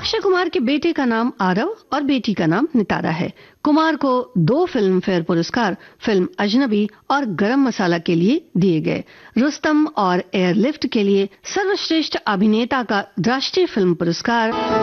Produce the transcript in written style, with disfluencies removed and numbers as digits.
अक्षय कुमार के बेटे का नाम आरव और बेटी का नाम नितारा है। कुमार को 2 फिल्म फेयर पुरस्कार फिल्म अजनबी और गरम मसाला के लिए दिए गए। रुस्तम और एयरलिफ्ट के लिए सर्वश्रेष्ठ अभिनेता का राष्ट्रीय फिल्म पुरस्कार